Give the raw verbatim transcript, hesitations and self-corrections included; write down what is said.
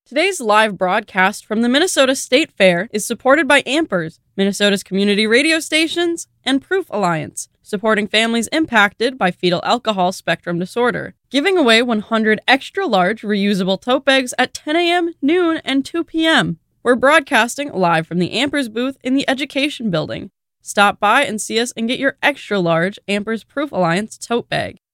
Today's live broadcast from the Minnesota State Fair is supported by Ampers, Minnesota's community radio stations, and Proof Alliance, supporting families impacted by fetal alcohol spectrum disorder, giving away one hundred extra-large reusable tote bags at ten a.m., noon, and two p.m. We're broadcasting live from the Ampers booth in the Education Building. Stop by and see us and get your extra-large Ampers Proof Alliance tote bag.